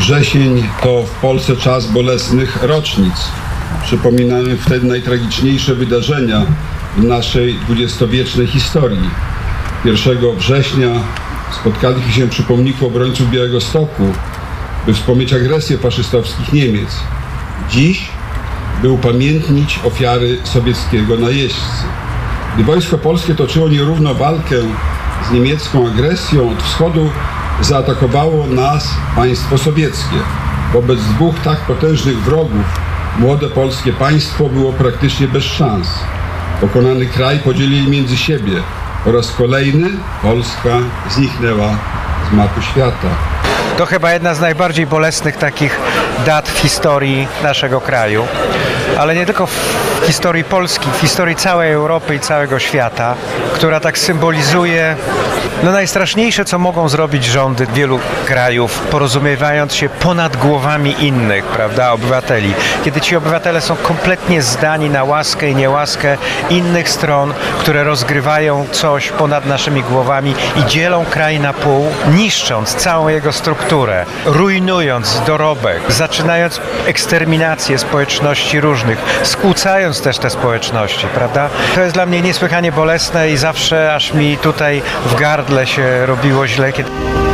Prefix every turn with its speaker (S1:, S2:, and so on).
S1: Wrzesień to w Polsce czas bolesnych rocznic. Przypominamy wtedy najtragiczniejsze wydarzenia w naszej dwudziestowiecznej historii. 1 września spotkaliśmy się przy pomniku obrońców Białegostoku, by wspomnieć agresję faszystowskich Niemiec. Dziś, by upamiętnić ofiary sowieckiego najeźdźcy. Gdy wojsko polskie toczyło nierówno walkę z niemiecką agresją, od wschodu zaatakowało nas państwo sowieckie. Wobec dwóch tak potężnych wrogów młode polskie państwo było praktycznie bez szans. Pokonany kraj podzielili między siebie. Po raz kolejny Polska zniknęła z mapy świata.
S2: To chyba jedna z najbardziej bolesnych takich dat w historii naszego kraju, ale nie tylko w historii Polski, w historii całej Europy i całego świata, która tak symbolizuje najstraszniejsze, co mogą zrobić rządy wielu krajów, porozumiewając się ponad głowami innych, prawda, obywateli. Kiedy ci obywatele są kompletnie zdani na łaskę i niełaskę innych stron, które rozgrywają coś ponad naszymi głowami i dzielą kraj na pół, niszcząc całą jego strukturę, rujnując dorobek, zaczynając eksterminację społeczności różnych, skłócając też te społeczności, prawda? To jest dla mnie niesłychanie bolesne i zawsze aż mi tutaj w gardle się robiło źle, kiedy